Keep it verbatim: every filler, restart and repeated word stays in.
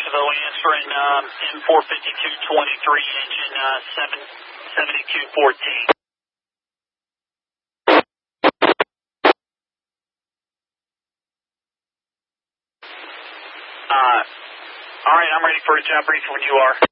Jacksonville, answering um, M four fifty-two twenty-three, engine uh, seven seventy-two fourteen. Uh, all right, I'm ready for a job brief when you are.